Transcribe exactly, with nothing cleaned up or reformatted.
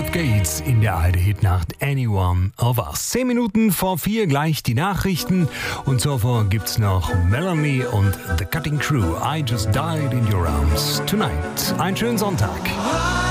Auf geht's in der alte Hitnacht Anyone of Us. Zehn Minuten vor vier gleich die Nachrichten und zuvor gibt's noch Melanie und The Cutting Crew. I Just Died in Your Arms Tonight. Einen schönen Sonntag.